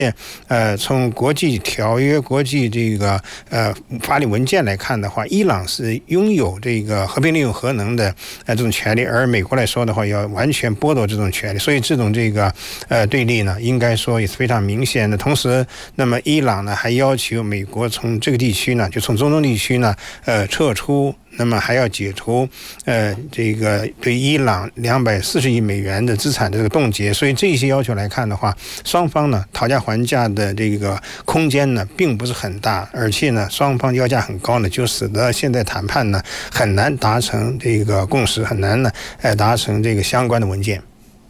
从国际条约、国际这个法理文件来看的话，伊朗是拥有这个和平利用核能的这种权利，而美国来说的话，要完全剥夺这种权利，所以这种这个对立呢，应该说也是非常明显的。同时，那么伊朗呢还要求美国从这个地区呢，就从中东地区呢撤出。那么还要解除这个对伊朗240亿美元的资产的这个冻结，所以这些要求来看的话，双方呢讨价还价的这个空间呢并不是很大，而且呢双方要价很高呢，就使得现在谈判呢很难达成这个共识，很难呢达成这个相关的文件。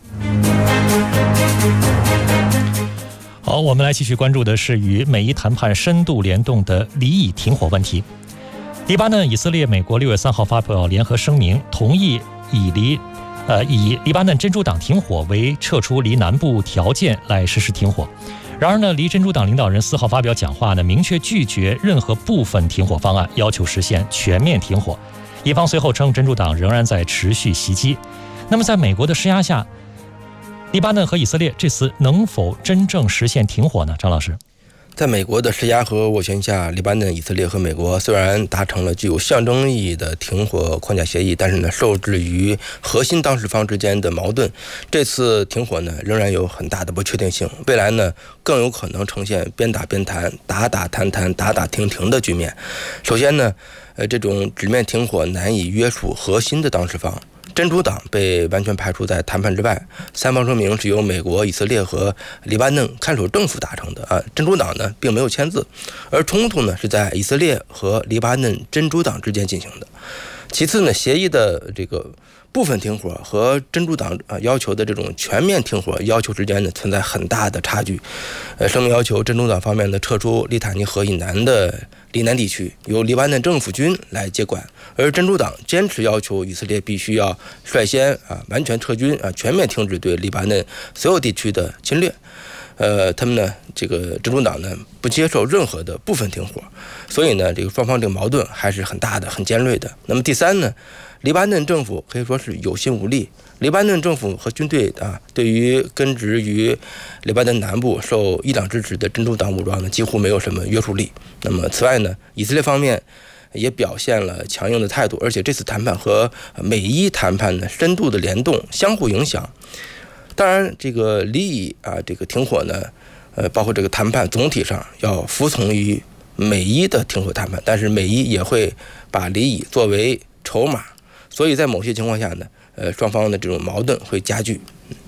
好，我们来继续关注的是与美伊谈判深度联动的黎以停火问题。黎巴嫩、以色列、美国6月3号发表联合声明，同意以黎巴嫩真主党停火为撤出黎南部条件来实施停火。然而呢，黎真主党领导人4号发表讲话呢，明确拒绝任何部分停火方案，要求实现全面停火。一方随后称，真主党仍然在持续袭击。那么，在美国的施压下，黎巴嫩和以色列这次能否真正实现停火呢？张老师。 在美国的施压和斡旋下，黎巴嫩、以色列和美国虽然达成了具有象征意义的停火框架协议，但是呢，受制于核心当事方之间的矛盾，这次停火呢仍然有很大的不确定性。未来呢更有可能呈现边打边谈、打打谈谈、打打停停的局面。首先呢，这种直面停火难以约束核心的当事方。真主党被完全排除在谈判之外，三方声明是由美国、以色列和黎巴嫩看守政府达成的真主党呢并没有签字，而冲突呢是在以色列和黎巴嫩真主党之间进行的。其次呢，协议的这个部分停火和真主党要求的这种全面停火要求之间呢存在很大的差距。声明要求真主党方面呢撤出利塔尼河以南的黎南地区，由黎巴嫩政府军来接管，而真主党坚持要求以色列必须要率先完全撤军全面停止对黎巴嫩所有地区的侵略。他们呢这个真主党呢不接受任何的部分停火，所以呢这个双方这个矛盾还是很大的、很尖锐的。那么第三呢，黎巴嫩政府可以说是有心无力。黎巴嫩政府和军队对于根植于黎巴嫩南部受伊朗支持的真主党武装呢几乎没有什么约束力。那么此外呢，以色列方面也表现了强硬的态度，而且这次谈判和美伊谈判呢深度的联动，相互影响。当然这个黎以这个停火呢包括这个谈判总体上要服从于美伊的停火谈判，但是美伊也会把黎以作为筹码，所以在某些情况下呢双方的这种矛盾会加剧。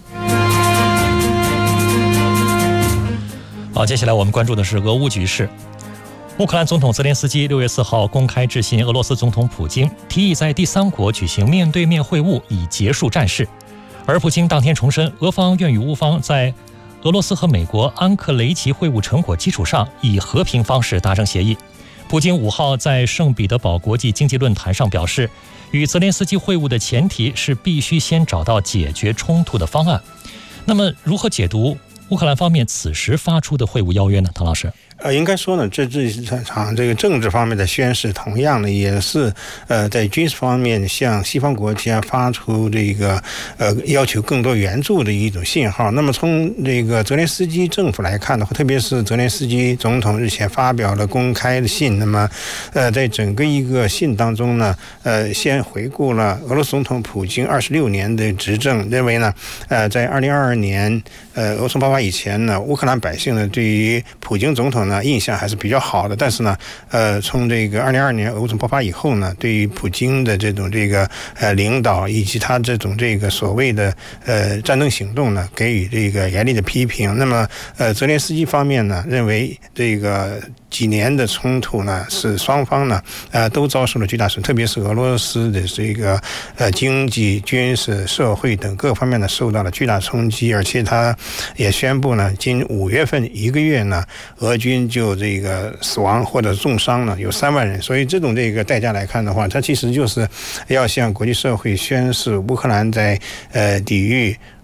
好，接下来我们关注的是俄乌局势。乌克兰总统泽连斯基6月4号公开致信俄罗斯总统普京，提议在第三国举行面对面会晤，以结束战事。而普京当天重申，俄方愿与乌方在俄罗斯和美国安克雷奇会晤成果基础上，以和平方式达成协议。普京5号在圣彼得堡国际经济论坛上表示，与泽连斯基会晤的前提是必须先找到解决冲突的方案。那么，如何解读乌克兰方面此时发出的会晤邀约呢？唐老师。 应该说呢，这场这个政治方面的宣示，同样的也是在军事方面向西方国家发出这个要求更多援助的一种信号。那么从这个泽连斯基政府来看的话，特别是泽连斯基总统日前发表了公开的信，那么在整个一个信当中呢，先回顾了俄罗斯总统普京26年的执政，认为呢在2022年俄冲爆发以前呢，乌克兰百姓呢对于普京总统呢印象还是比较好的，但是呢从这个2022年俄冲爆发以后呢，对于普京的这种这个领导以及他这种这个所谓的战争行动呢，给予这个严厉的批评。那么泽连斯基方面呢认为这个几年的冲突呢，使双方呢都遭受了巨大损失，特别是俄罗斯的这个经济、军事、社会等各方面呢受到了巨大冲击，而且他也宣布呢，今5月份1个月呢，俄军就这个死亡或者重伤呢有3万人，所以这种这个代价来看的话，它其实就是要向国际社会宣示乌克兰在抵御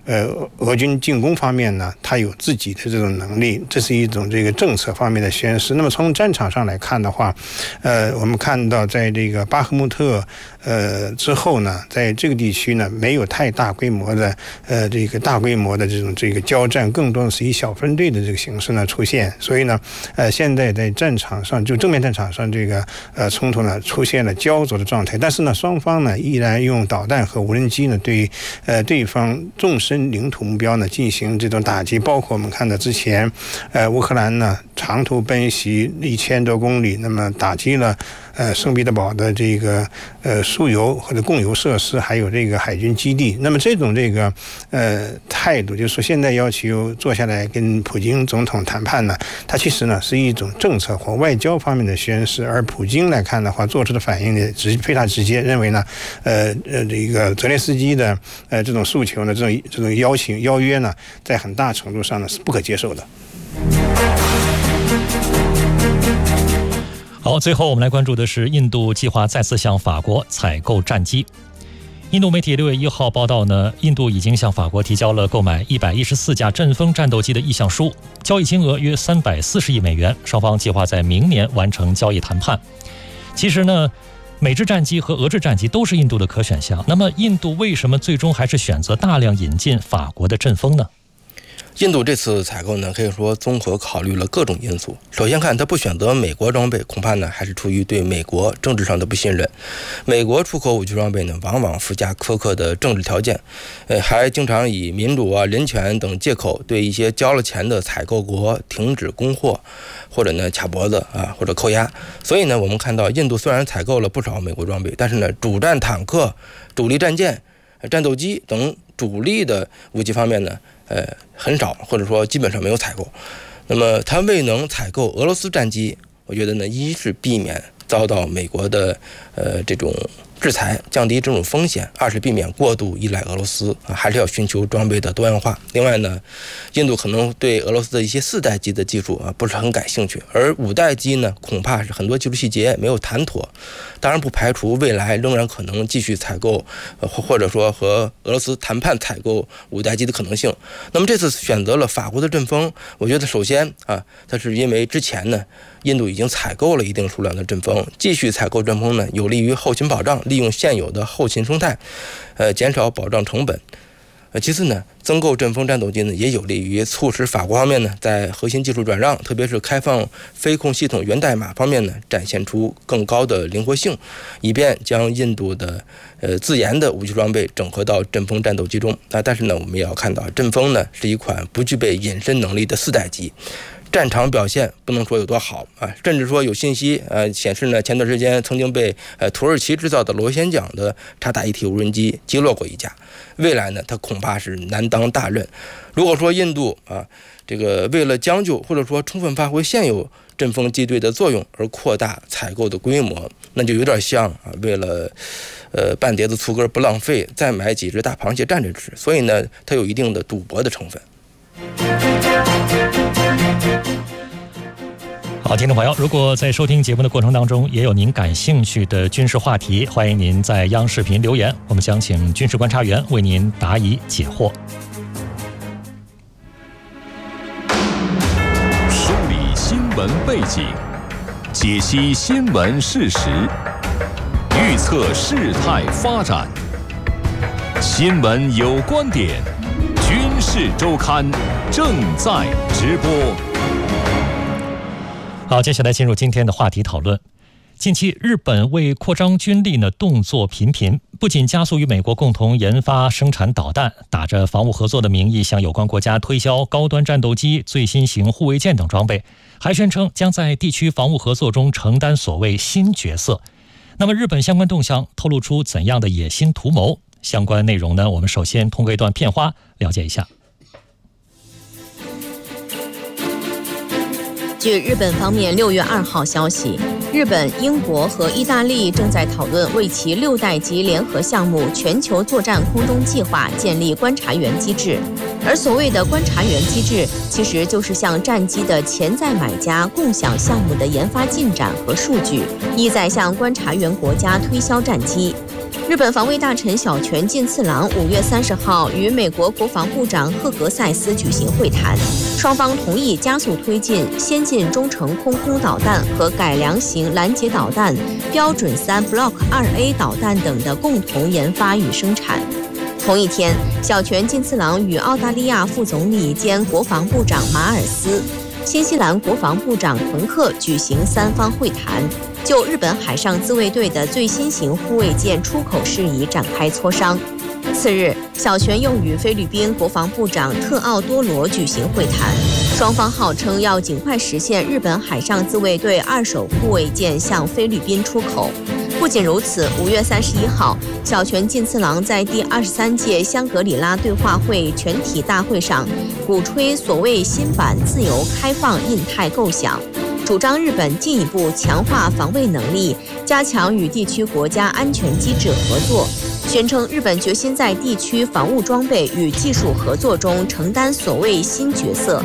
俄军进攻方面呢，它有自己的这种能力，这是一种这个政策方面的宣示。那么从战场上来看的话，我们看到在这个巴赫穆特之后呢，在这个地区呢没有太大规模的这个大规模的这个交战，更多的是以小分队的这个形式呢出现。所以呢，现在在战场上就正面战场上这个冲突呢出现了焦灼的状态，但是呢双方呢依然用导弹和无人机呢对对方纵深领土目标呢进行这种打击，包括我们看到之前乌克兰呢长途奔袭1000多公里，那么打击了圣彼得堡的这个输油或者供油设施，还有这个海军基地。那么这种这个态度，就是说现在要求坐下来跟普京总统谈判呢，它其实呢是一种政策或外交方面的宣示。而普京来看的话，做出的反应呢非常直接，认为呢这个泽连斯基的这种诉求呢，这种邀约呢，在很大程度上呢是不可接受的。 好，最后我们来关注的是印度计划再次向法国采购战机。印度媒体6月1号报道呢，印度已经向法国提交了购买114架阵风战斗机的意向书，交易金额约340亿美元，双方计划在明年完成交易谈判。其实呢，美制战机和俄制战机都是印度的可选项，那么印度为什么最终还是选择大量引进法国的阵风呢？ 印度这次采购呢，可以说综合考虑了各种因素。首先看，他不选择美国装备，恐怕呢还是出于对美国政治上的不信任。美国出口武器装备呢，往往附加苛刻的政治条件，还经常以民主啊、人权等借口对一些交了钱的采购国停止供货，或者呢卡脖子啊，或者扣押。所以呢，我们看到印度虽然采购了不少美国装备，但是呢，主战坦克、主力战舰、战斗机等主力的武器方面呢，很少，或者说基本上没有采购。那么它未能采购俄罗斯战机，我觉得呢，一是避免遭到美国的这种制裁，降低这种风险；二是避免过度依赖俄罗斯，还是要寻求装备的多样化。另外呢，印度可能对俄罗斯的一些4代机的技术不是很感兴趣，而5代机呢，恐怕是很多技术细节没有谈妥。当然不排除未来仍然可能继续采购，或者说和俄罗斯谈判采购5代机的可能性。那么这次选择了法国的阵风，我觉得首先它是因为之前呢，印度已经采购了一定数量的阵风，继续采购阵风呢，有利于后勤保障，利用现有的后勤生态，减少保障成本。其次呢，增购阵风战斗机呢，也有利于促使法国方面呢，在核心技术转让，特别是开放飞控系统源代码方面呢，展现出更高的灵活性，以便将印度的自研的武器装备整合到阵风战斗机中。但是呢，我们也要看到，阵风呢是一款不具备隐身能力的4代机。战场表现不能说有多好甚至说有信息显示呢，前段时间曾经被土耳其制造的螺旋桨的察打一体无人机击落过一架。未来呢，它恐怕是难当大任。如果说印度这个为了将就或者说充分发挥现有阵风机队的作用而扩大采购的规模，那就有点像为了半碟子醋根不浪费，再买几只大螃蟹蘸着吃。所以呢，它有一定的赌博的成分。 好，听众朋友，如果在收听节目的过程当中也有您感兴趣的军事话题，欢迎您在央视频留言，我们将请军事观察员为您答疑解惑。 梳理新闻背景，解析新闻事实，预测事态发展。新闻有观点，军事周刊正在直播。 好，接下来进入今天的话题讨论。近期，日本为扩张军力呢，动作频频，不仅加速与美国共同研发生产导弹，打着防务合作的名义向有关国家推销高端战斗机、最新型护卫舰等装备，还宣称将在地区防务合作中承担所谓新角色。那么，日本相关动向透露出怎样的野心图谋？相关内容呢，我们首先通过一段片花了解一下。 据日本方面6月2号消息，日本、英国和意大利正在讨论为其6代级联合项目全球作战空中计划建立观察员机制。 而所谓的观察员机制，其实就是向战机的潜在买家共享项目的研发进展和数据，意在向观察员国家推销战机。日本防卫大臣小泉进次郎5月30号与美国国防部长赫格塞斯举行会谈，双方同意加速推进先进中程空空导弹和改良型拦截导弹、标准3 Block 2A 导弹等的共同研发与生产。同一天，小泉进次郎与澳大利亚副总理兼国防部长马尔斯、新西兰国防部长滕克举行3方会谈，就日本海上自卫队的最新型护卫舰出口事宜展开磋商。次日，小泉又与菲律宾国防部长特奥多罗举行会谈，双方号称要尽快实现日本海上自卫队2手护卫舰向菲律宾出口。不仅如此，5月31号，小泉进次郎在第23届香格里拉对话会全体大会上鼓吹所谓新版自由开放印太构想，主张日本进一步强化防卫能力，加强与地区国家安全机制合作，宣称日本决心在地区防务装备与技术合作中承担所谓新角色。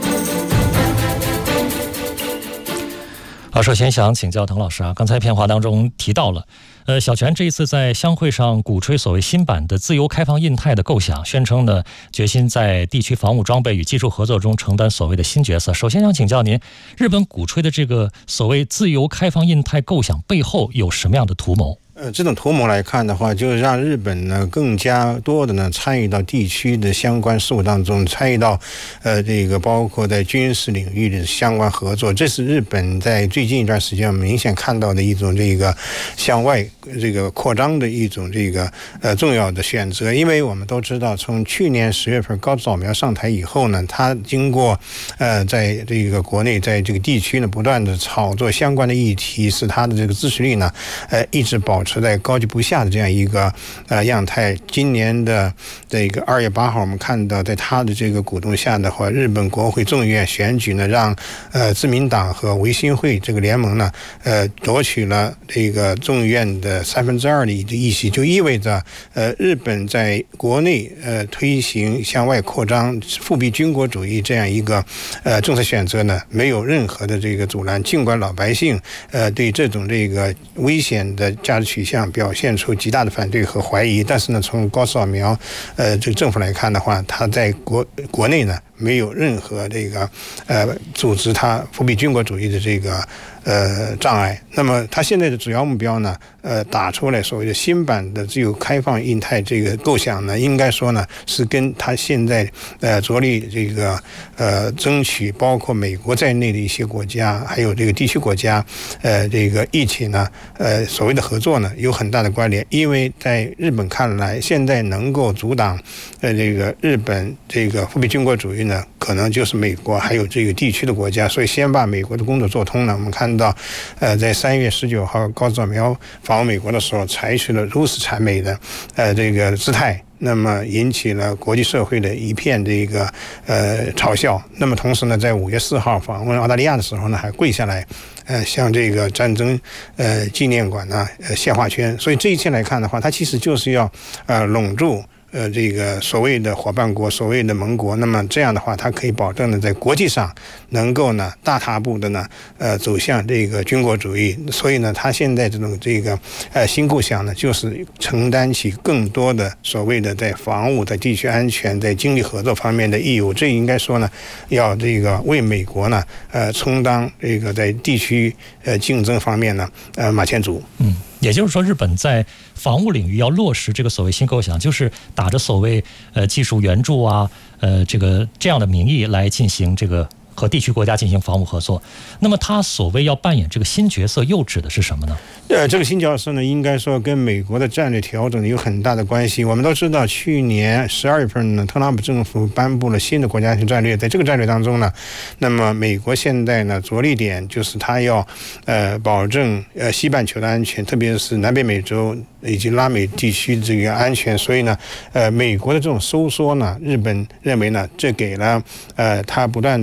好，首先想请教滕老师啊，刚才片话当中提到了，小泉这一次在相会上鼓吹所谓新版的自由开放印太的构想，宣称呢决心在地区防务装备与技术合作中承担所谓的新角色。首先想请教您，日本鼓吹的这个所谓自由开放印太构想背后有什么样的图谋？ 这种图谋来看的话，就是让日本呢更加多的呢参与到地区的相关事务当中，参与到这个包括在军事领域的相关合作。这是日本在最近一段时间明显看到的一种这个向外这个扩张的一种这个重要的选择。因为我们都知道，从去年10月份高市早苗上台以后呢，他经过在这个国内在这个地区呢不断的炒作相关的议题，使他的这个支持率呢一直保持在高居不下的这样一个样态。今年的这个2月8号，我们看到在他的这个鼓动下的话，日本国会众议院选举呢，让自民党和维新会这个联盟呢夺取了这个众议院的2/3的议席，就意味着日本在国内推行向外扩张、复辟军国主义这样一个政策选择呢，没有任何的这个阻拦。尽管老百姓对这种这个危险的价值取向表现出极大的反对和怀疑，但是呢，从高市早苗这个政府来看的话，他在国内呢没有任何这个组织他复辟军国主义的这个障碍。那么他现在的主要目标呢打出来所谓的新版的自由开放印太这个构想呢，应该说呢是跟他现在着力这个争取包括美国在内的一些国家还有这个地区国家这个一起呢所谓的合作呢有很大的关联。因为在日本看来，现在能够阻挡这个日本这个复辟军国主义呢，可能就是美国还有这个地区的国家。所以先把美国的工作做通呢，我们看到在3月19号高市早苗访问美国的时候，采取了如此谄媚的这个姿态，那么引起了国际社会的一片这个嘲笑。那么同时呢，在5月4号访问澳大利亚的时候呢，还跪下来向这个战争纪念馆呢献花圈。所以这一切来看的话，它其实就是要笼住这个所谓的伙伴国、所谓的盟国。那么这样的话，它可以保证呢，在国际上能够呢大踏步的呢走向这个军国主义。所以呢，他现在这种这个新构想呢，就是承担起更多的所谓的在防务、在地区安全、在经济合作方面的义务。这应该说呢，要这个为美国呢充当这个在地区竞争方面呢马前卒。 也就是说，日本在防务领域要落实这个所谓新构想，就是打着所谓技术援助啊，这样的名义来进行这个和地区国家进行防务合作。那么他所谓要扮演这个新角色，又指的是什么呢？ 这个新角色呢，应该说跟美国的战略调整有很大的关系。我们都知道，去年12月份呢，特朗普政府颁布了新的国家安全战略。在这个战略当中呢，那么美国现在呢着力点就是它要保证西半球的安全，特别是南北美洲以及拉美地区这个安全。所以呢，美国的这种收缩呢，日本认为呢，这给了它不断的走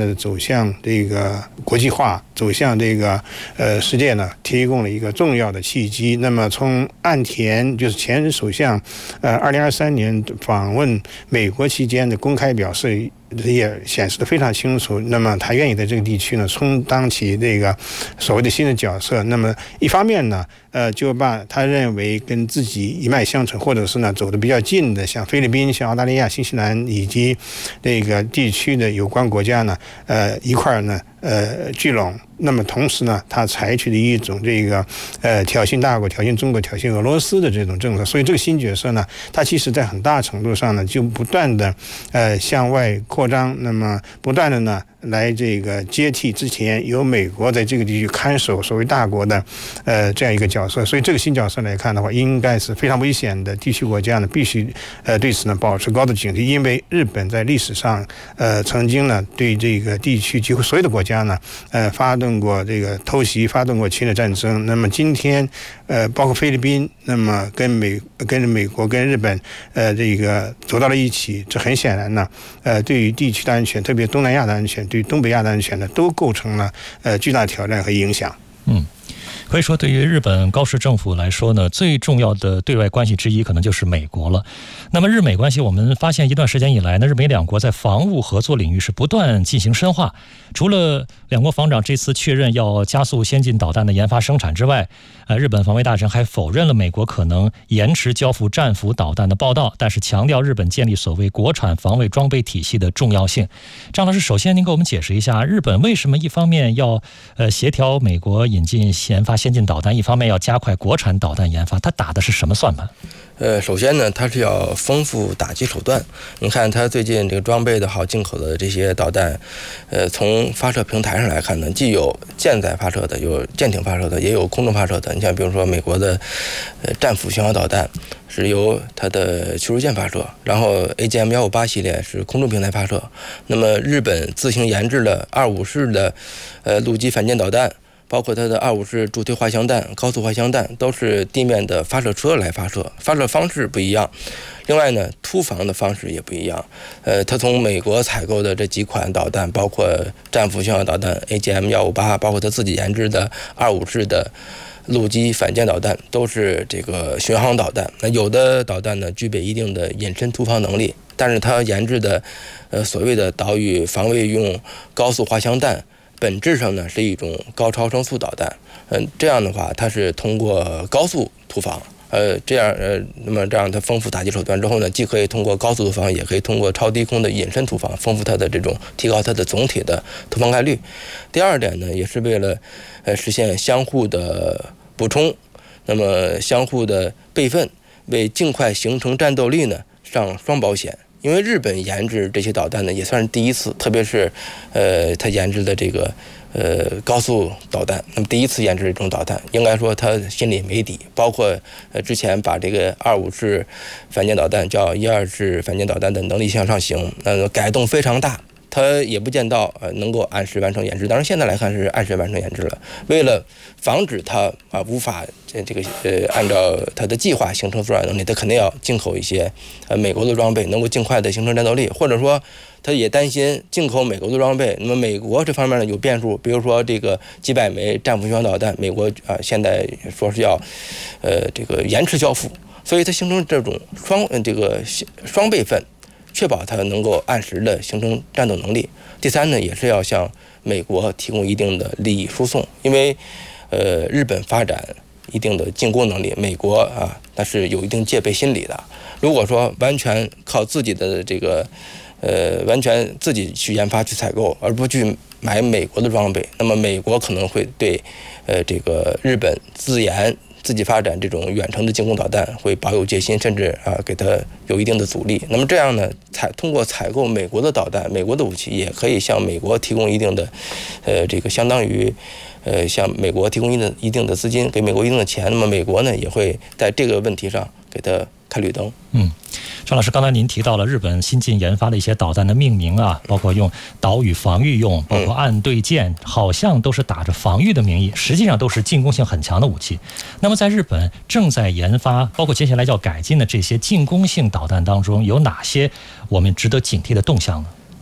向这个国际化、走向这个世界呢，提供了一个重要的契机。那么从岸田就是前首相2023年访问美国期间的公开表示，也显示得非常清楚。那么他愿意在这个地区呢充当起这个所谓的新的角色。那么一方面呢，就把他认为跟自己一脉相承，或者是呢走得比较近的，像菲律宾、像澳大利亚、新西兰以及这个地区的有关国家呢，一块呢聚拢。那么同时呢，他采取的一种这个挑衅大国、挑衅中国、挑衅俄罗斯的这种政策。所以这个新角色呢，他其实在很大程度上呢，就不断的向外扩张，那么不断的呢来这个接替之前由美国在这个地区看守所谓大国的这样一个角色。所以这个新角色来看的话，应该是非常危险的。地区国家呢必须对此呢保持高度警惕，因为日本在历史上曾经呢对这个地区几乎所有的国家呢发动过这个偷袭，发动过侵略战争。那么今天包括菲律宾，那么跟美国跟日本这个走到了一起，这很显然呢对于地区的安全，特别东南亚的安全，对于东北亚的安全呢，都构成了巨大挑战和影响。 可以说对于日本高市政府来说呢，最重要的对外关系之一可能就是美国了。那么日美关系，我们发现一段时间以来呢，日美两国在防务合作领域是不断进行深化。除了两国防长这次确认要加速先进导弹的研发生产之外，日本防卫大臣还否认了美国可能延迟交付战斧导弹的报道，但是强调日本建立所谓国产防卫装备体系的重要性。张老师，首先您给我们解释一下，日本为什么一方面要协调美国引进研发先进导弹，一方面要加快国产导弹研发，它打的是什么算盘？ 首先呢，它是要丰富打击手段。你看它最近这个装备的好，进口的这些导弹，从发射平台上来看呢，既有舰载发射的，有舰艇发射的，也有空中发射的。你像比如说美国的战斧巡航导弹是由它的驱逐舰发射，然后 AGM-158 系列是空中平台发射。那么日本自行研制的25式的陆基反舰导弹，包括它的25式助推滑翔弹、高速滑翔弹，都是地面的发射车来发射，发射方式不一样。另外呢，突防的方式也不一样。它从美国采购的这几款导弹，包括战斧巡航导弹 AGM-158，包括它自己研制的25式的陆基反舰导弹，都是这个巡航导弹。那有的导弹呢，具备一定的隐身突防能力，但是它研制的所谓的岛屿防卫用高速滑翔弹，本质上呢是一种高超声速导弹。这样的话，它是通过高速突防。这样它丰富打击手段之后呢，既可以通过高速突防，也可以通过超低空的隐身突防，丰富它的这种提高它的总体的突防概率。第二点呢，也是为了实现相互的补充，那么相互的备份，为尽快形成战斗力呢上双保险。因为日本研制这些导弹呢也算是第一次，特别是它研制的这个高速导弹，那么第一次研制这种导弹，应该说他心里没底。包括之前把这个25式反舰导弹叫12式反舰导弹的能力向上行，改动非常大，他也不见到能够按时完成研制。当然现在来看是按时完成研制了。为了防止它无法按照它的计划形成作战能力，它肯定要进口一些美国的装备，能够尽快的形成战斗力。或者说他也担心进口美国的装备，那么美国这方面呢有变数，比如说这个几百枚战斧巡航导弹，美国现在说是要这个延迟交付，所以它形成这种双备份，确保它能够按时的形成战斗能力。第三呢，也是要向美国提供一定的利益输送，因为日本发展一定的进攻能力，美国它是有一定戒备心理的。如果说完全靠自己的这个完全自己去研发去采购，而不去买美国的装备，那么美国可能会对这个日本自研自己发展这种远程的进攻导弹会保有戒心，甚至给它有一定的阻力。那么这样呢，通过采购美国的导弹、美国的武器，也可以向美国提供一定的这个相当于向美国提供一定的资金，给美国一定的钱。那么美国呢，也会在这个问题上给它开绿灯。 张老师，刚才您提到了日本新近研发的一些导弹的命名包括用岛屿防御用，包括岸对舰，好像都是打着防御的名义，实际上都是进攻性很强的武器。那么在日本正在研发，包括接下来要改进的这些进攻性导弹当中，有哪些我们值得警惕的动向呢？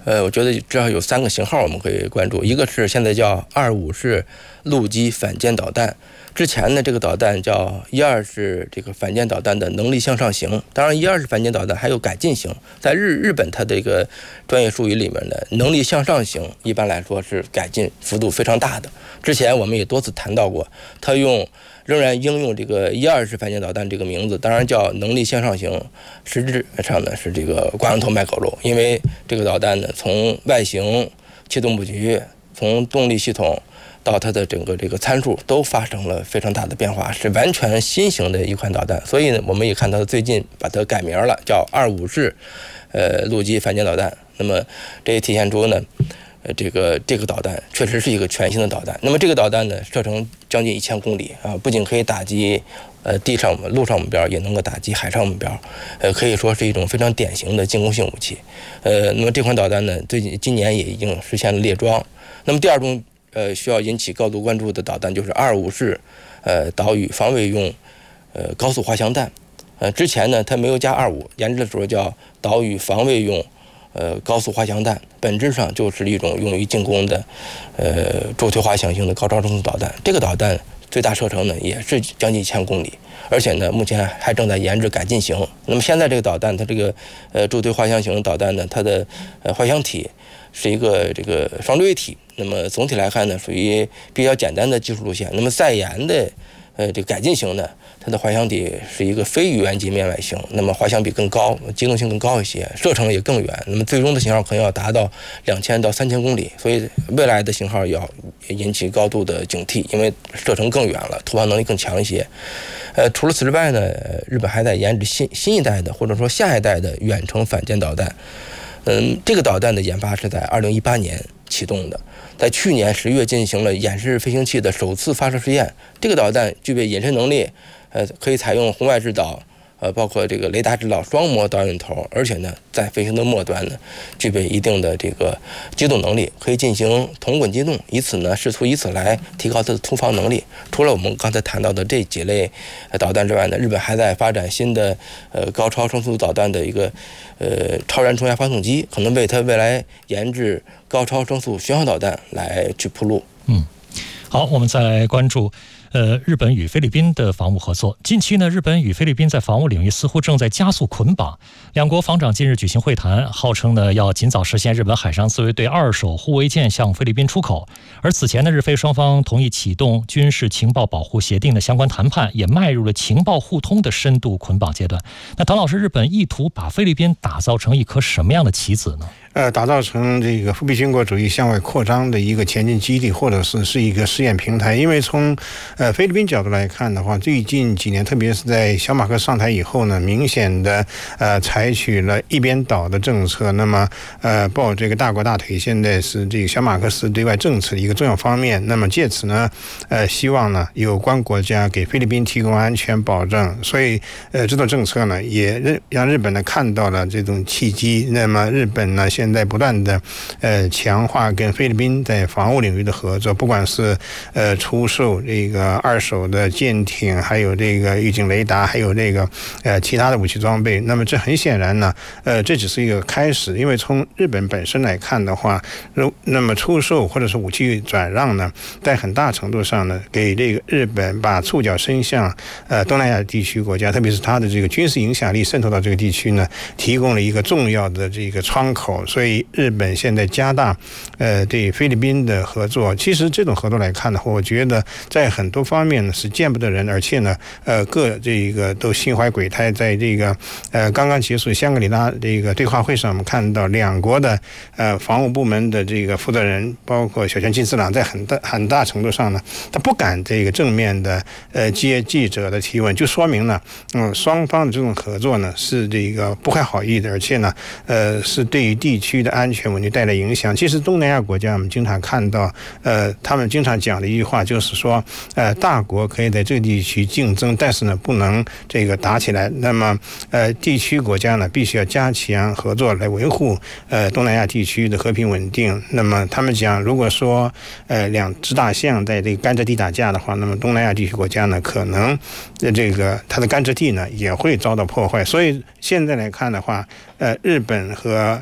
我觉得至少有3个型号我们可以关注，一个是现在叫25式陆基反舰导弹。之前呢，这个导弹叫12式这个反舰导弹的能力向上型。当然，12式反舰导弹还有改进型，在日本它这个专业术语里面呢，能力向上型一般来说是改进幅度非常大的。之前我们也多次谈到过，它仍然应用这个12式反舰导弹这个名字，当然叫能力向上型，实质上呢是这个挂羊头卖狗肉，因为这个导弹呢从外形、气动布局、从动力系统到它的整个这个参数都发生了非常大的变化，是完全新型的一款导弹。所以呢，我们也看到最近把它改名了，叫25式陆基反舰导弹。那么这也体现出呢，这个导弹确实是一个全新的导弹。那么这个导弹呢，射程将近1000公里啊，不仅可以打击地上陆上目标，也能够打击海上目标，可以说是一种非常典型的进攻性武器。那么这款导弹呢，今年也已经实现了列装。那么第二种需要引起高度关注的导弹就是25式岛屿防卫用高速滑翔弹。之前呢它没有加25，研制的时候叫岛屿防卫用高速滑翔弹，本质上就是一种用于进攻的助推滑翔型的高超声速导弹。这个导弹最大射程呢也是将近1000公里，而且呢目前还正在研制改进型。那么现在这个导弹它这个助推滑翔型导弹呢，它的滑翔体是一个这个双坠体。那么总体来看呢，属于比较简单的技术路线。那么再研的这个改进型呢，它的滑翔体是一个非圆级面外形，那么滑翔比更高，机动性更高一些，射程也更远。那么最终的型号可能要达到2000到3000公里，所以未来的型号要引起高度的警惕，因为射程更远了，突防能力更强一些。除了此之外呢，日本还在研制新一代的或者说下一代的远程反舰导弹。这个导弹的研发是在2018年启动的，在去年10月进行了演示飞行器的首次发射试验。这个导弹具备隐身能力，可以采用红外制导，包括这个雷达制导双模导引头，而且呢，在飞行的末端呢，具备一定的这个机动能力，可以进行同轨机动，以此来提高它的突防能力。除了我们刚才谈到的这几类导弹之外呢，日本还在发展新的高超声速导弹的一个超燃冲压发动机，可能为它未来研制高超声速巡航导弹来去铺路。 好，我们再来关注日本与菲律宾的防务合作。近期呢，日本与菲律宾在防务领域似乎正在加速捆绑。两国防长近日举行会谈，号称呢要尽早实现日本海上自卫队2手护卫舰向菲律宾出口。而此前呢，日菲双方同意启动军事情报保护协定的相关谈判，也迈入了情报互通的深度捆绑阶段。那唐老师，日本意图把菲律宾打造成一颗什么样的棋子呢？ 打造成这个复辟军国主义向外扩张的一个前进基地，或者是一个试验平台。因为从菲律宾角度来看的话，最近几年，特别是在小马克上台以后呢，明显的采取了一边倒的政策。那么抱这个大国大腿，现在是这个小马克思对外政策的一个重要方面。那么借此呢，希望呢有关国家给菲律宾提供安全保证。所以这种政策呢，也让日本呢看到了这种契机。那么日本呢，现在不断的强化跟菲律宾在防务领域的合作，不管是出售这个2手的舰艇，还有这个预警雷达，还有这个其他的武器装备。那么这很显然呢，这只是一个开始，因为从日本本身来看的话，那么出售或者是武器转让呢，在很大程度上呢，给这个日本把触角伸向东南亚地区国家，特别是它的这个军事影响力渗透到这个地区呢，提供了一个重要的这个窗口。所以日本现在加大对菲律宾的合作。其实这种合作来看的话，我觉得在很多方面呢是见不得人，而且呢各这个都心怀鬼胎。在这个刚刚结束香格里拉这个对话会上，我们看到两国的防务部门的这个负责人，包括小泉进次郎，在很大程度上呢，他不敢这个正面的接记者的提问，就说明呢双方的这种合作呢是这个不怀好意的，而且呢是对于地区的安全稳定带来影响。其实东南亚国家我们经常看到他们经常讲的一句话就是说大国可以在这个地区竞争，但是呢不能这个打起来。那么地区国家呢必须要加强合作来维护东南亚地区的和平稳定。那么他们讲，如果说两只大象在这个甘蔗地打架的话，那么东南亚地区国家呢可能这个它的甘蔗地呢也会遭到破坏。所以现在来看的话，日本和菲律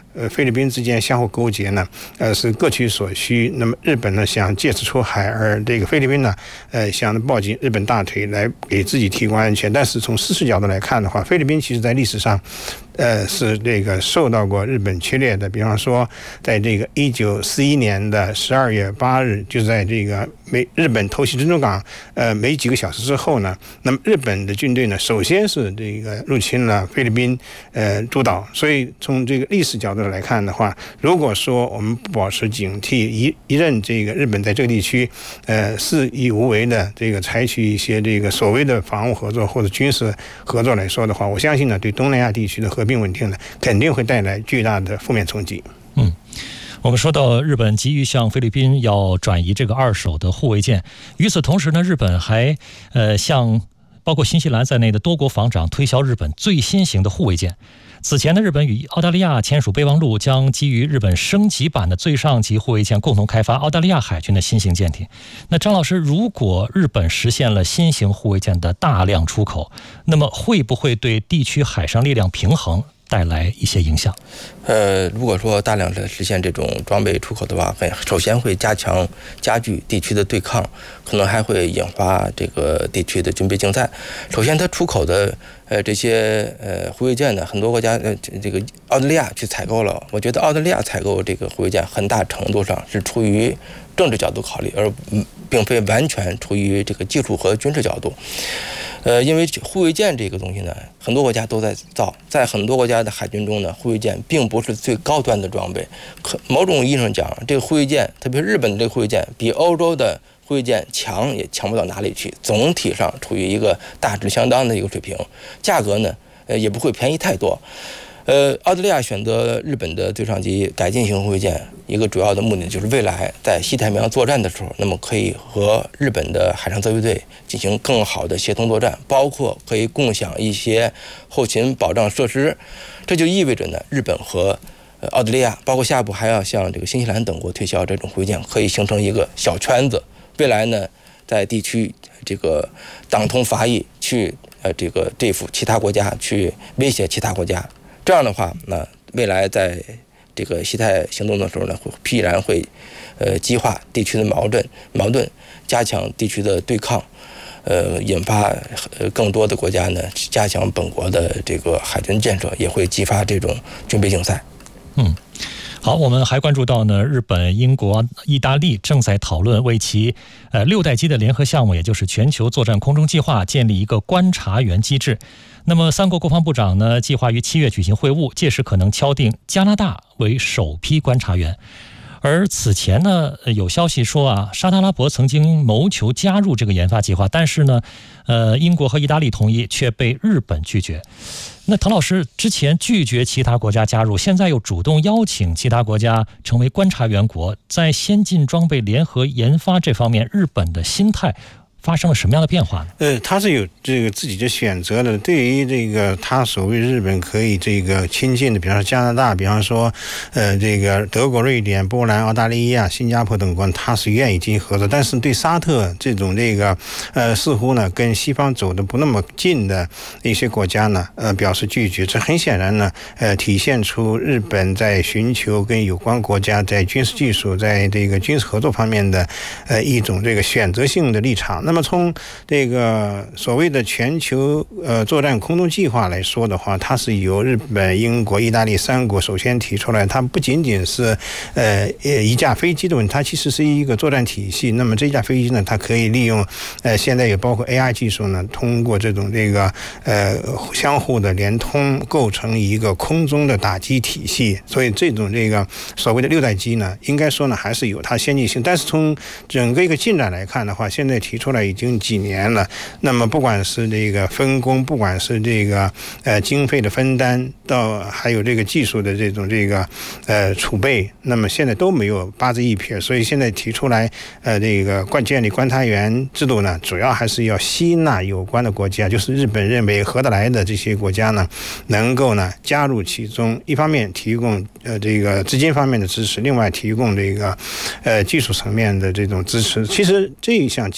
律宾之间相互勾结呢，是各取所需。那么日本呢想借此出海，而这个菲律宾呢，想抱紧日本大腿来给自己提供安全。但是从事实角度来看的话，菲律宾其实在历史上，是这个受到过日本侵略的。比方说，在这个1941年的12月8日，就在这个日本偷袭珍珠港，没几个小时之后呢，那么日本的军队呢，首先是这个入侵了菲律宾诸岛。所以从这个历史角度来看的话，如果说我们不保持警惕，一任这个日本在这个地区肆意无为的这个采取一些这个所谓的防务合作或者军事合作来说的话，我相信呢，对东南亚地区的和平稳定呢，肯定会带来巨大的负面冲击。 我们说到日本急于向菲律宾要转移这个2手的护卫舰，与此同时呢，日本还向包括新西兰在内的多国防长推销日本最新型的护卫舰。此前呢，日本与澳大利亚签署备忘录，将基于日本升级版的最上级护卫舰共同开发澳大利亚海军的新型舰艇。那张老师，如果日本实现了新型护卫舰的大量出口，那么会不会对地区海上力量平衡带来一些影响？ 如果说大量的实现这种装备出口的话，首先会加剧地区的对抗，可能还会引发这个地区的军备竞赛。首先，它出口的这些护卫舰呢，很多国家这个澳大利亚去采购了。我觉得澳大利亚采购这个护卫舰很大程度上是出于政治角度考虑，而并非完全出于这个技术和军事角度。因为护卫舰这个东西呢，很多国家都在造，在很多国家的海军中呢，护卫舰并不是最高端的装备。某种意义上讲，这个护卫舰，特别是日本的这个护卫舰，比欧洲的护卫舰强也强不到哪里去，总体上处于一个大致相当的一个水平，价格呢，也不会便宜太多。澳大利亚选择日本的最上级改进型护卫舰，一个主要的目的就是未来在西太平洋作战的时候，那么可以和日本的海上自卫队进行更好的协同作战，包括可以共享一些后勤保障设施。这就意味着呢，日本和澳大利亚，包括下一步还要向这个新西兰等国推销这种护卫舰，可以形成一个小圈子。未来呢，在地区这个党同伐异，去这个对付其他国家，去威胁其他国家。这样的话，那未来在这个西太行动的时候呢，必然会激化地区的矛盾，加强地区的对抗，引发更多的国家呢加强本国的这个海军建设，也会激发这种军备竞赛。 好，我们还关注到呢，日本、英国、意大利正在讨论为其6代机的联合项目，也就是全球作战空中计划，建立一个观察员机制。那么3国国防部长呢，计划于7月举行会晤，届时可能敲定加拿大为首批观察员。而此前呢，有消息说啊，沙特阿拉伯曾经谋求加入这个研发计划，但是呢，英国和意大利同意，却被日本拒绝。那唐老师之前拒绝其他国家加入，现在又主动邀请其他国家成为观察员国，在先进装备联合研发这方面，日本的心态发生了什么样的变化呢？ 他是有这个自己的选择的。对于这个他所谓日本可以这个亲近的，比方说加拿大，比方说这个德国、瑞典、波兰、澳大利亚、新加坡等国，他是愿意进行合作。但是对沙特这种这个似乎呢跟西方走的不那么近的一些国家呢，表示拒绝。这很显然呢，体现出日本在寻求跟有关国家在军事技术、在这个军事合作方面的一种这个选择性的立场。那么从这个所谓的全球作战空中计划来说的话，它是由日本、英国、意大利3国首先提出来。它不仅仅是一架飞机的问题，它其实是一个作战体系。那么这架飞机呢，它可以利用现在也包括 AI 技术呢，通过这种这个相互的连通，构成一个空中的打击体系。所以这种这个所谓的6代机呢，应该说呢还是有它先进性。但是从整个一个进展来看的话，现在提出来已经几年了。那么不管是这个分工，不管是这个经费的分担，到还有这个技术的这种这个储备，那么现在都没有八字一撇。所以现在提出来这个建立观察员制度呢，主要还是要吸纳有关的国家，就是日本认为合得来的这些国家呢，能够呢加入其中。一方面提供这个资金方面的支持，另外提供这个技术层面的这种支持。其实这一项计划，特别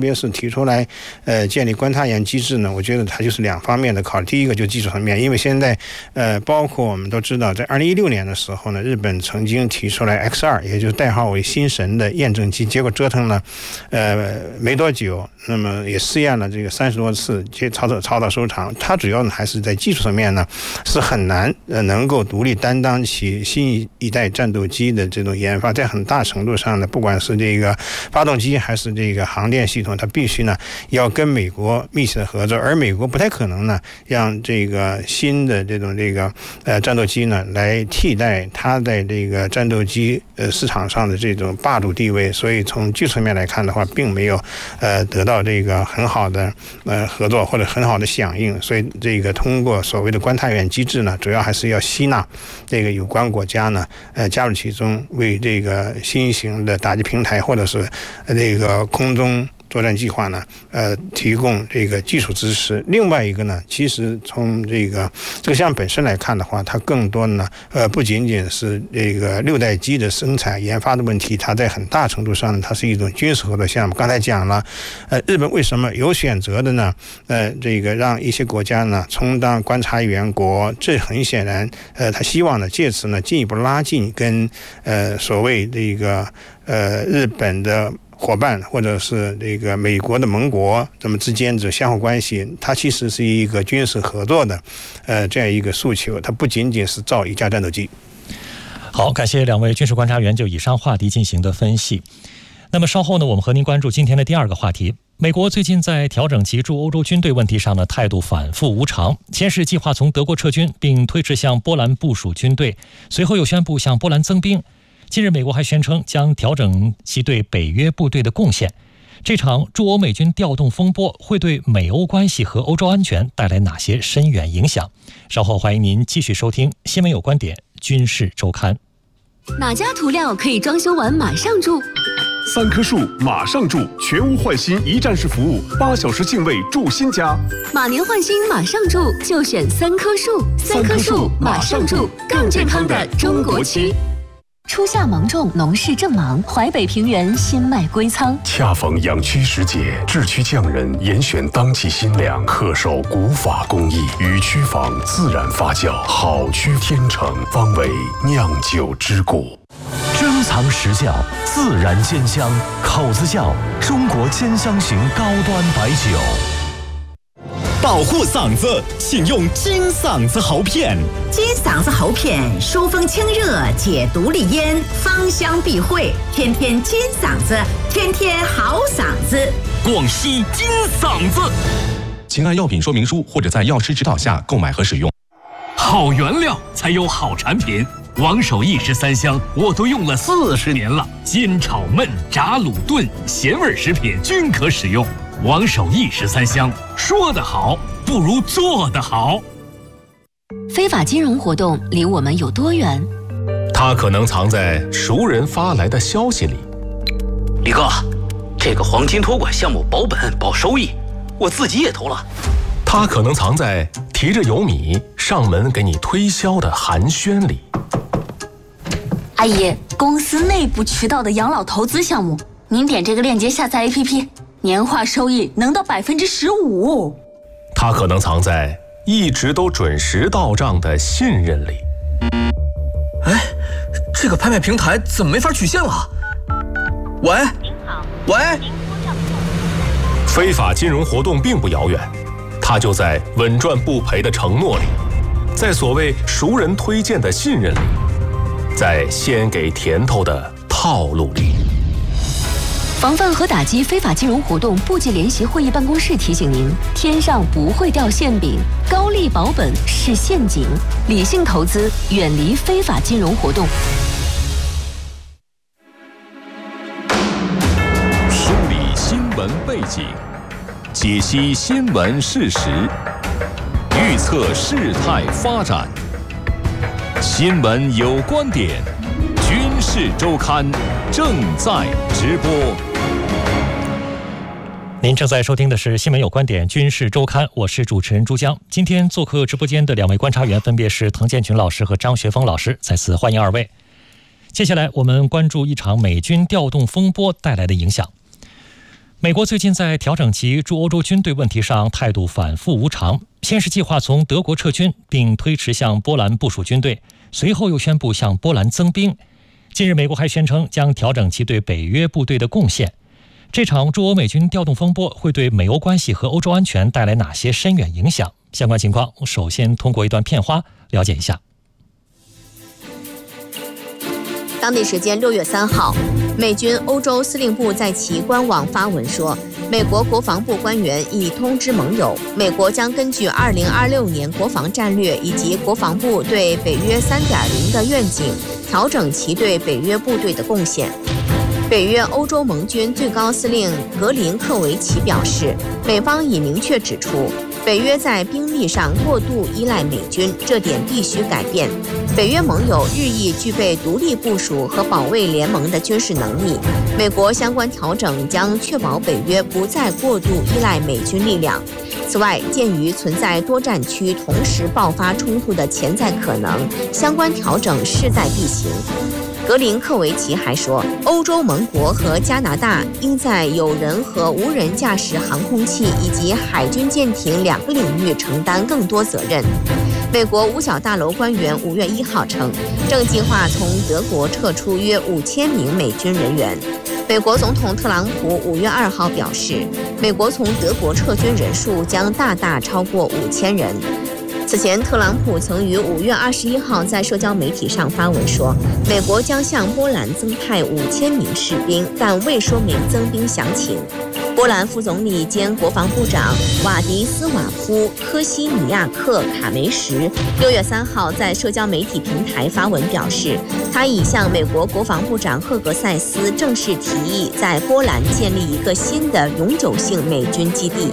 别是提出来建立观察员机制呢，我觉得它就是两方面的考虑。第一个就技术层面，因为现在包括我们都知道，在2016年的时候呢，日本曾经提出来 X2，也就是代号为新神的验证机，结果折腾了没多久，那么也试验了这个30多次，草草收场。它主要呢还是在技术层面呢是很难能够独立担当起新一代战斗机的这种研发，在很大程度上呢，不管是这个发动机还是这个航电系统，它必须呢要跟美国密切的合作，而美国不太可能呢让这个新的这种战斗机呢来替代它在这个战斗机市场上的这种霸主地位，所以从技术层面来看的话，并没有得到这个很好的合作或者很好的响应，所以这个通过所谓的观察员机制呢，主要还是要吸纳这个有关国家呢加入其中，为这个新型的打击平台或者是这个空中作战计划呢提供这个技术支持。另外一个呢，其实从这个项目本身来看的话，它更多呢不仅仅是这个6代机的生产研发的问题，它在很大程度上它是一种军事合作项目。刚才讲了日本为什么有选择的呢这个让一些国家呢充当观察员国，这很显然他希望呢借此呢进一步拉近跟所谓这个日本的伙伴或者是这个美国的盟国这么之间的相互关系，它其实是一个军事合作的这样一个诉求，它不仅仅是造一架战斗机。 好，感谢两位军事观察员就以上话题进行的分析。那么稍后呢，我们和您关注今天的第二个话题。美国最近在调整籍驻欧洲军队问题上呢，态度反复无常。先是计划从德国撤军，并推迟向波兰部署军队，随后又宣布向波兰增兵。近日美国还宣称将调整其对北约部队的贡献。这场驻欧美军调动风波会对美欧关系和欧洲安全带来哪些深远影响？稍后欢迎您继续收听新闻有观点军事周刊。 哪家涂料可以装修完马上住 ？3棵树马上住，全屋换新一站式服务，8小时净位住新家。 马年换新马上住，就选3棵树。3棵树马上住，更健康的中国漆。初夏芒种，农事正忙，淮北平原新麦归仓。 恰逢养区时节，制区匠人严选当季新粮，恪守古法工艺，与区坊自然发酵，好区天成，方为酿酒之谷。 珍藏实窖，自然煎香，口子窖，中国煎香型高端白酒。 保护嗓子，请用金嗓子喉片。 金嗓子喉片疏风清热，解毒利咽，芳香避秽，天天金嗓子，天天好嗓子。 广西金嗓子。 请按药品说明书或者在药师指导下购买和使用。 好原料才有好产品。王守义食3香我都用了40年了，煎炒焖炸卤炖咸味食品均可使用。王守义食3香，说得好不如做得好。 非法金融活动离我们有多远？ 它可能藏在熟人发来的消息里。 李哥，这个黄金托管项目保本保收益，我自己也投了。 它可能藏在提着油米上门给你推销的寒暄里。 阿姨，公司内部渠道的养老投资项目，您点这个链接下载 APP， 年化收益能到15%。 它可能藏在一直都准时到账的信任里。 哎，这个拍卖平台怎么没法取现了？喂，您好，喂。 非法金融活动并不遥远，它就在稳赚不赔的承诺里，在所谓熟人推荐的信任里，在先给甜头的套路里。 防范和打击非法金融活动部级联席会议办公室提醒您：天上不会掉馅饼，高利保本是陷阱，理性投资，远离非法金融活动。 梳理新闻背景，解析新闻事实，预测事态发展。新闻有观点，军事周刊正在直播。 您正在收听的是新闻有观点军事周刊，我是主持人朱江。今天做客直播间的2位观察员分别是滕建群老师和张学峰老师，再次欢迎2位。接下来我们关注一场美军调动风波带来的影响。 美国最近在调整其驻欧洲军队问题上态度反复无常，先是计划从德国撤军，并推迟向波兰部署军队，随后又宣布向波兰增兵。近日美国还宣称将调整其对北约部队的贡献。这场驻欧美军调动风波会对美欧关系和欧洲安全带来哪些深远影响？相关情况首先通过一段片花了解一下。 当地时间6月3号，美军欧洲司令部在其官网发文说，美国国防部官员已通知盟友，美国将根据2026年国防战略以及国防部对北约 3.0 的愿景，调整其对北约部队的贡献。北约欧洲盟军最高司令格林克维奇表示，美方已明确指出，北约在兵力上过度依赖美军，这点必须改变。北约盟友日益具备独立部署和保卫联盟的军事能力，美国相关调整将确保北约不再过度依赖美军力量。此外，鉴于存在多战区同时爆发冲突的潜在可能，相关调整势在必行。格林克维奇还说，欧洲盟国和加拿大应在有人和无人驾驶航空器以及海军舰艇2个领域承担更多责任。美国五角大楼官员5月1号称，正计划从德国撤出约5000名美军人员。美国总统特朗普5月2号表示，美国从德国撤军人数将大大超过5000人。此前，特朗普曾于5月21号在社交媒体上发文说，美国将向波兰增派5000名士兵，但未说明增兵详情。波兰副总理兼国防部长瓦迪斯瓦夫科西尼亚克卡梅什6月3号在社交媒体平台发文表示，他已向美国国防部长赫格塞斯正式提议在波兰建立一个新的永久性美军基地。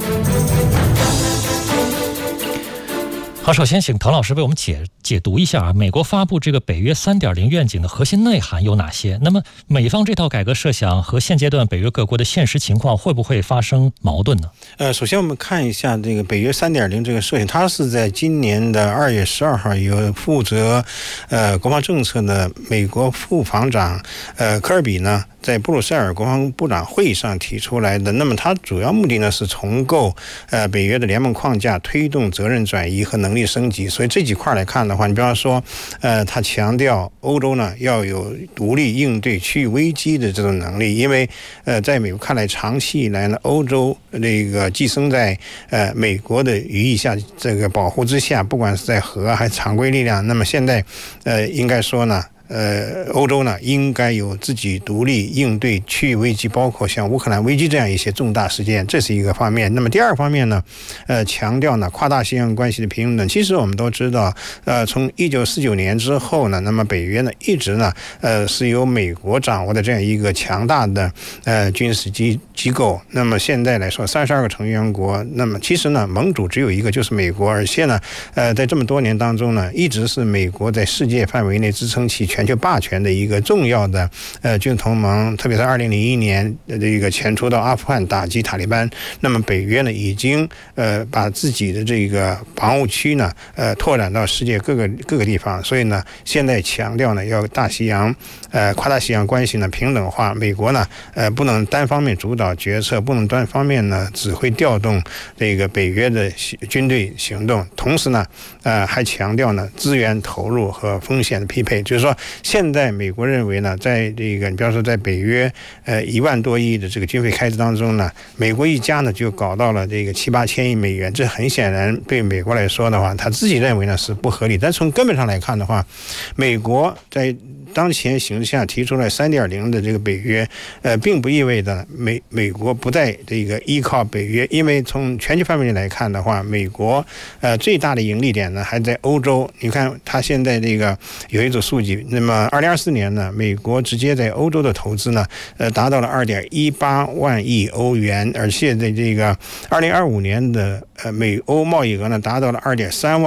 好，首先请唐老师为我们解读一下美国发布这个北约 3.0 愿景的核心内涵有哪些？那么美方这套改革设想和现阶段北约各国的现实情况会不会发生矛盾呢？ 首先我们看一下这个北约 3.0 这个设想，它是在今年的2月12号由负责国防政策的美国副防长科尔比呢在布鲁塞尔国防部长会议上提出来的。那么它主要目的呢是重构北约的联盟框架，推动责任转移和能力升级。所以这几块来看的话，你比方说他强调欧洲呢要有独立应对区域危机的这种能力，因为在美国看来，长期以来呢，欧洲这个寄生在美国的羽翼下，这个保护之下，不管是在核还是常规力量，那么现在应该说呢欧洲呢应该有自己独立应对区域危机，包括像乌克兰危机这样一些重大事件，这是一个方面。那么第二方面呢，强调呢跨大西洋关系的平等。其实我们都知道，从1949年之后呢，那么北约呢一直呢是由美国掌握的这样一个强大的军事机构。那么现在来说，32个成员国，那么其实呢盟主只有一个，就是美国，而且呢在这么多年当中呢，一直是美国在世界范围内支撑起全球霸权的一个重要的军事同盟。特别是2001年这个前出到阿富汗打击塔利班，那么北约呢已经把自己的这个防务区呢拓展到世界各个地方。所以呢现在强调呢要大西洋跨大西洋关系呢平等化，美国呢不能单方面主导决策，不能单方面呢指挥调动这个北约的军队行动，同时呢还强调呢资源投入和风险的匹配。就是说现在美国认为呢，在这个你比方说在北约1万多亿的这个军费开支当中呢，美国一家呢就搞到了这个7-8千亿美元，这很显然对美国来说的话，他自己认为呢是不合理。但从根本上来看的话，美国在当前形势下提出了 3.0 的这个北约，并不意味着美国不再这个依靠北约，因为从全球范围内来看的话，美国最大的盈利点呢还在欧洲。你看它现在这个有一组数据，那么2024年呢，美国直接在欧洲的投资呢达到了2.18万亿欧元，而且在这个2025年的美欧贸易额呢达到了2.3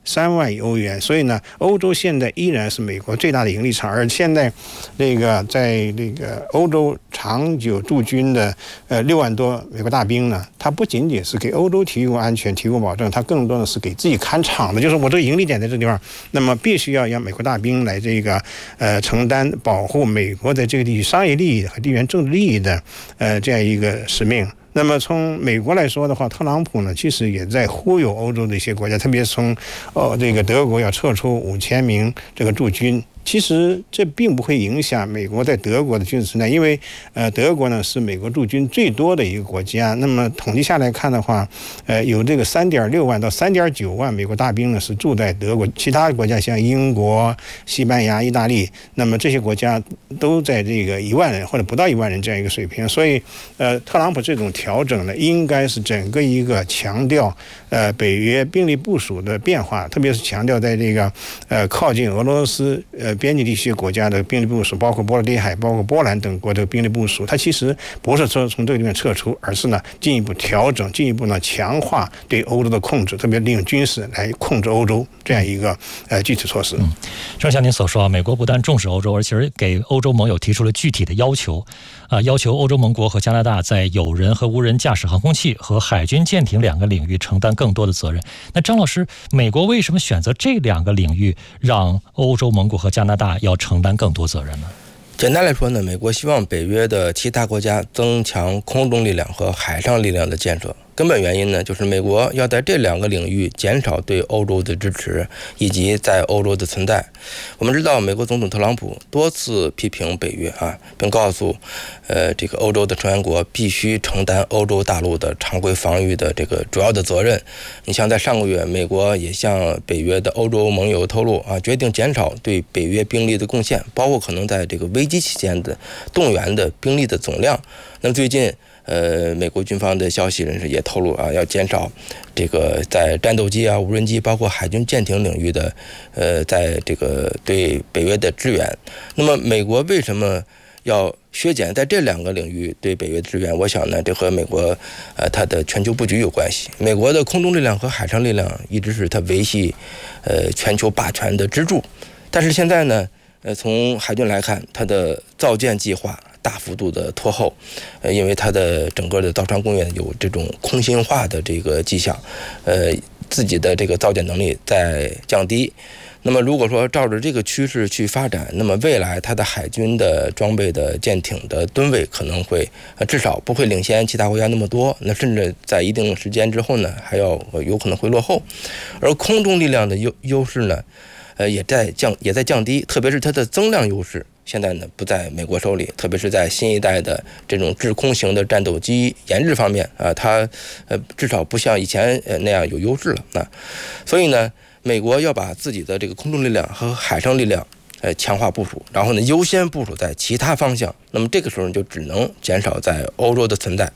3万亿欧元。所以呢，欧洲现在依然是美国最大的盈利场，而现在在欧洲长久驻军的6万多美国大兵呢，它不仅仅是给欧洲提供安全、提供保证，它更多的是给自己看场的，就是我这个盈利点在这地方，那么必须要让美国大兵来承担保护美国在这个地区商业利益和地缘政治利益的这样一个使命。那么从美国来说的话，特朗普呢其实也在忽悠欧洲的一些国家，特别是从德国要撤出5000名这个驻军。其实这并不会影响美国在德国的军事存在，因为德国呢是美国驻军最多的一个国家。那么统计下来看的话，有这个3.6万到3.9万美国大兵呢是住在德国，其他国家像英国、西班牙、意大利，那么这些国家都在这个1万人或者不到1万人这样一个水平。所以特朗普这种调整呢，应该是整个一个强调北约兵力部署的变化，特别是强调在这个靠近俄罗斯边境地区国家的兵力部署，包括波罗的海、包括波兰等国的兵力部署，它其实不是说从这个地方撤出，而是呢进一步调整，进一步呢强化对欧洲的控制，特别利用军事来控制欧洲这样一个具体措施。 正像您所说，美国不但重视欧洲，而且给欧洲盟友提出了具体的要求，要求欧洲盟国和加拿大在有人和无人驾驶航空器和海军舰艇2个领域承担更多的责任。那张老师，美国为什么选择这2个领域，让欧洲盟国和加拿大要承担更多责任呢？ 简单来说呢，美国希望北约的其他国家增强空中力量和海上力量的建设。根本原因呢，就是美国要在这2个领域减少对欧洲的支持以及在欧洲的存在。我们知道，美国总统特朗普多次批评北约并告诉这个欧洲的成员国必须承担欧洲大陆的常规防御的这个主要的责任。你像在上个月，美国也向北约的欧洲盟友透露决定减少对北约兵力的贡献，包括可能在这个危机期间的动员的兵力的总量。那么最近美国军方的消息人士也透露要减少这个在战斗机无人机包括海军舰艇领域的在这个对北约的支援。那么美国为什么要削减在这2个领域对北约的支援？我想呢，这和美国它的全球布局有关系。美国的空中力量和海上力量一直是它维系全球霸权的支柱，但是现在呢，从海军来看，它的造舰计划大幅度的拖后，因为它的整个的造船工业有这种空心化的这个迹象，自己的这个造舰能力在降低。那么如果说照着这个趋势去发展，那么未来它的海军的装备的舰艇的吨位可能会至少不会领先其他国家那么多，那甚至在一定时间之后呢，还要有可能会落后。而空中力量的优势呢，也在降低，特别是它的增量优势现在呢不在美国手里，特别是在新一代的这种制空型的战斗机研制方面它至少不像以前那样有优势了所以呢，美国要把自己的这个空中力量和海上力量强化部署，然后呢优先部署在其他方向，那么这个时候就只能减少在欧洲的存在。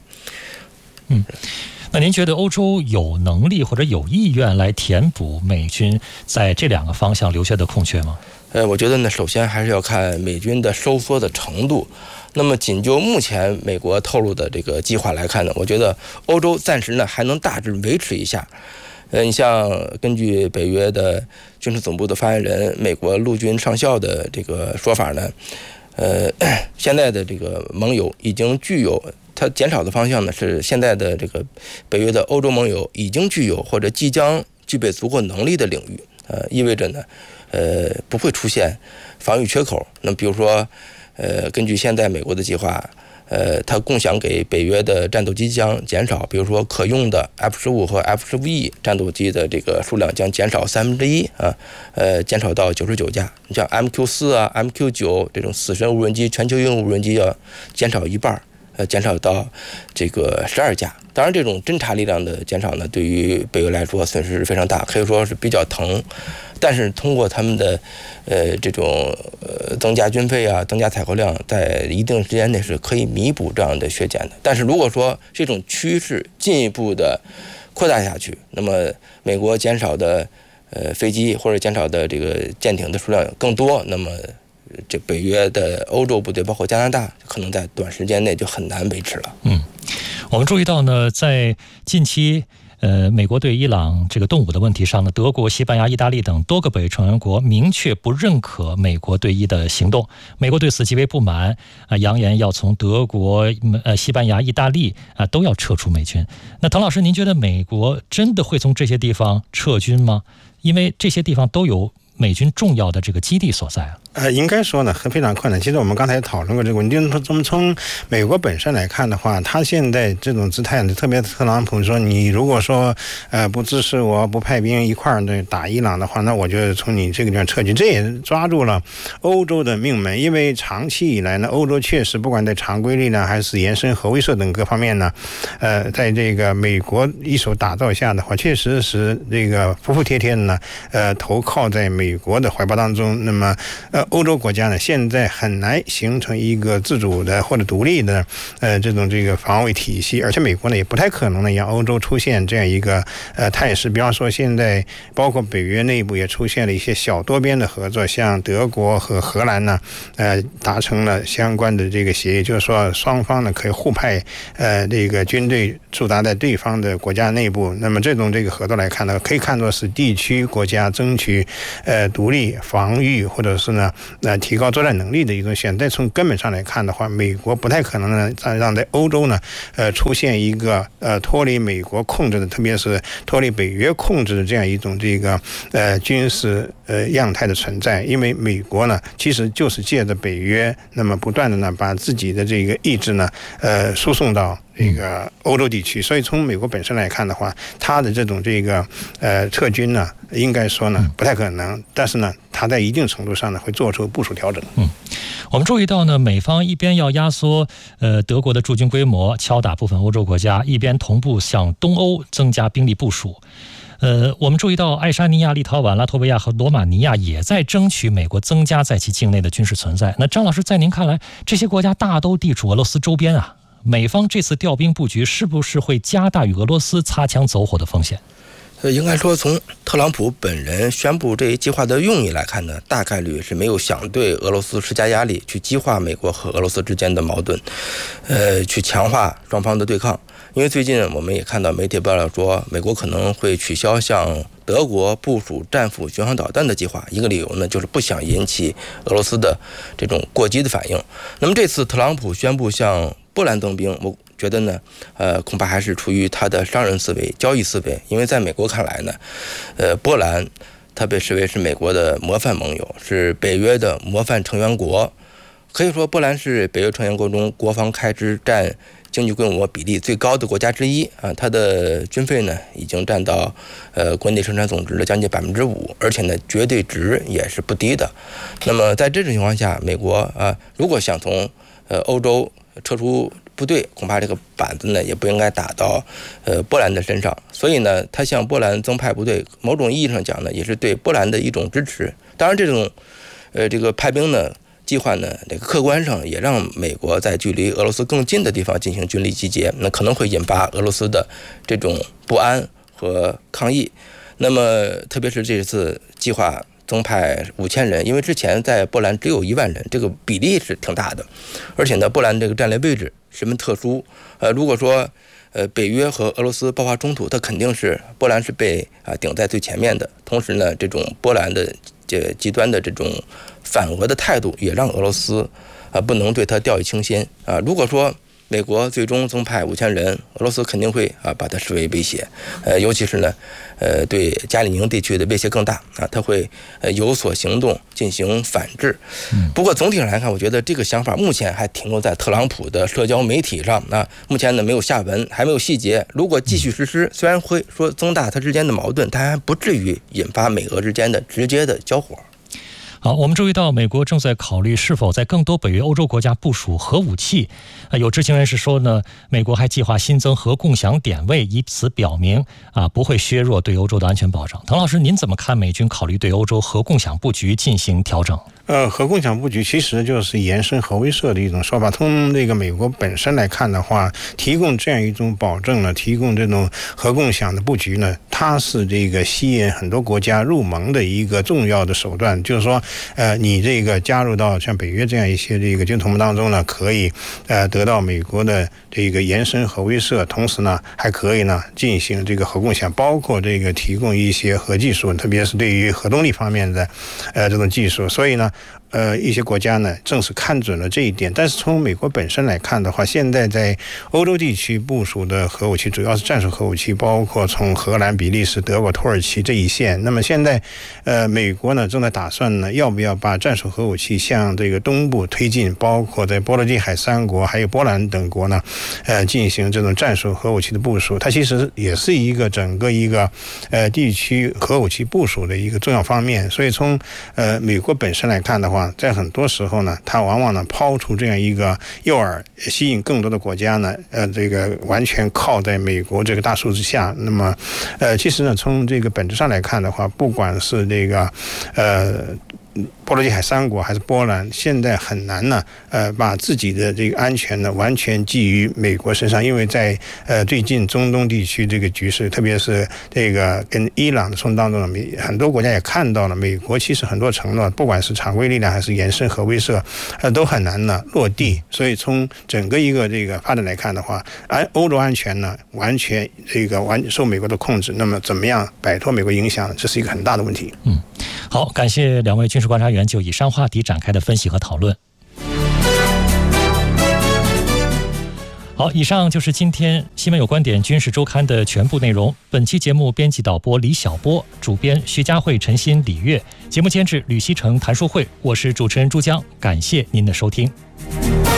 那您觉得欧洲有能力或者有意愿来填补美军在这2个方向留下的空缺吗？ 我觉得呢，首先还是要看美军的收缩的程度。那么仅就目前美国透露的这个计划来看呢，我觉得欧洲暂时呢还能大致维持一下。你像根据北约的军事总部的发言人、美国陆军上校的这个说法呢，现在的这个盟友已经具有，它减少的方向呢是现在的这个北约的欧洲盟友已经具有或者即将具备足够能力的领域，意味着呢，不会出现防御缺口。那么比如说，根据现在美国的计划，它共享给北约的战斗机将减少，比如说可用的 F-15和 F-15E 战斗机的这个数量将减少1/3减少到99架。你像 MQ-4 MQ-9 这种死神无人机、全球鹰无人机要减少一半，减少到这个12架。当然，这种侦察力量的减少呢，对于北约来说损失非常大，可以说是比较疼。但是通过他们的这种增加军费增加采购量，在一定时间内是可以弥补这样的削减的。但是如果说这种趋势进一步的扩大下去，那么美国减少的飞机或者减少的这个舰艇的数量更多，那么这北约的欧洲部队包括加拿大可能在短时间内就很难维持了。 我们注意到呢，在近期美国对伊朗这个动武的问题上呢，德国、西班牙、意大利等多个北约成员国明确不认可美国对伊的行动。美国对此极为不满，扬言要从德国、西班牙、意大利都要撤出美军。那滕老师，您觉得美国真的会从这些地方撤军吗？因为这些地方都有美军重要的这个基地所在啊。 应该说呢，非常困难。其实我们刚才讨论过这个问题，我们从美国本身来看的话，他现在这种姿态呢，特别特朗普说，你如果说不支持我，不派兵一块儿的打伊朗的话，那我就从你这个地方撤军。这也抓住了欧洲的命门，因为长期以来呢，欧洲确实不管在常规力量还是延伸核威慑等各方面呢，在这个美国一手打造下的话，确实是这个服服帖帖的呢，投靠在美国的怀抱当中。那么欧洲国家呢，现在很难形成一个自主的或者独立的这个防卫体系，而且美国呢也不太可能呢让欧洲出现这样一个态势。比方说，现在包括北约内部也出现了一些小多边的合作，像德国和荷兰呢，达成了相关的这个协议，就是说双方呢可以互派这个军队驻扎在对方的国家内部。那么这种合作来看呢，可以看作是地区国家争取独立防御或者是呢提高作战能力的一种选择。从根本上来看的话，美国不太可能呢让在欧洲呢出现一个脱离美国控制的，特别是脱离北约控制的这样一种军事样态的存在。因为美国呢其实就是借着北约，那么不断的呢把自己的这个意志呢输送到这个欧洲地区。所以从美国本身来看的话，它的这种撤军呢，应该说呢不太可能，但是呢它在一定程度上呢会做出部署调整。 我们注意到呢，美方一边要压缩德国的驻军规模，敲打部分欧洲国家，一边同步向东欧增加兵力部署。我们注意到爱沙尼亚、立陶宛、拉脱维亚和罗马尼亚也在争取美国增加在其境内的军事存在。那张老师，在您看来，这些国家大都地处俄罗斯周边啊，美方这次调兵布局是不是会加大与俄罗斯擦枪走火的风险？ 应该说，从特朗普本人宣布这一计划的用意来看呢，大概率是没有想对俄罗斯施加压力，去激化美国和俄罗斯之间的矛盾，去强化双方的对抗。因为最近我们也看到媒体报道说，美国可能会取消向德国部署战斧巡航导弹的计划，一个理由呢就是不想引起俄罗斯的这种过激的反应。那么这次特朗普宣布向波兰增兵，我觉得呢，恐怕还是出于他的商人思维、交易思维。因为在美国看来呢，波兰它被视为是美国的模范盟友，是北约的模范成员国。可以说，波兰是北约成员国中国防开支占经济规模比例最高的国家之一啊，它的军费呢已经占到国内生产总值的将近5%，而且呢绝对值也是不低的。那么在这种情况下，美国如果想从欧洲撤出部队，恐怕这个板子呢也不应该打到波兰的身上。所以呢，他向波兰增派部队，某种意义上讲呢，也是对波兰的一种支持。当然，这种这个派兵呢计划呢，这个客观上也让美国在距离俄罗斯更近的地方进行军力集结，那可能会引发俄罗斯的这种不安和抗议。那么，特别是这次计划增派5000人，因为之前在波兰只有1万人，这个比例是挺大的，而且呢，波兰这个战略位置十分特殊。如果说北约和俄罗斯爆发冲突，它肯定是波兰是被顶在最前面的。同时呢，这种波兰的极端的这种反俄的态度，也让俄罗斯不能对它掉以轻心啊。如果说美国最终增派5000人，俄罗斯肯定会把它视为威胁，尤其是呢，对加里宁地区的威胁更大啊，它会有所行动进行反制。不过总体上来看，我觉得这个想法目前还停留在特朗普的社交媒体上啊，目前呢没有下文，还没有细节。如果继续实施，虽然会说增大它之间的矛盾，但还不至于引发美俄之间的直接的交火。 好，我们注意到美国正在考虑是否在更多北约欧洲国家部署核武器。有知情人士说呢，美国还计划新增核共享点位，以此表明不会削弱对欧洲的安全保障。滕老师，您怎么看美军考虑对欧洲核共享布局进行调整？ 核共享布局其实就是延伸核威慑的一种说法。从这个美国本身来看的话，提供这样一种保证呢，提供这种核共享的布局呢，它是这个吸引很多国家入盟的一个重要的手段。就是说，你这个加入到像北约这样一些这个军同盟当中呢，可以得到美国的这个延伸核威慑，同时呢还可以呢进行这个核共享，包括这个提供一些核技术，特别是对于核动力方面的这种技术。所以呢一些国家呢正是看准了这一点。但是从美国本身来看的话，现在在欧洲地区部署的核武器主要是战术核武器，包括从荷兰、比利时、德国、土耳其这一线。那么现在美国呢正在打算呢要不要把战术核武器向这个东部推进，包括在波罗的海3国还有波兰等国呢进行这种战术核武器的部署。它其实也是一个整个一个地区核武器部署的一个重要方面。所以从美国本身来看的话，在很多时候呢，它往往呢抛出这样一个诱饵，吸引更多的国家呢，这个完全靠在美国这个大树之下。那么，其实呢，从这个本质上来看的话，不管是这个波罗的海3国还是波兰，现在很难呢，把自己的这个安全呢完全寄于美国身上，因为在最近中东地区这个局势，特别是这个跟伊朗的冲突当中，很多国家也看到了，美国其实很多承诺，不管是常规力量还是延伸核威慑，都很难呢落地。所以从整个一个这个发展来看的话，欧洲安全呢完全这个受美国的控制，那么怎么样摆脱美国影响，这是一个很大的问题。 好，感谢两位军事观察员就以上话题展开的分析和讨论。好，以上就是今天新闻有观点军事周刊的全部内容。本期节目编辑导播李晓波，主编徐佳慧、陈鑫、李月，节目监制吕希成、谭淑慧，我是主持人朱江，感谢您的收听。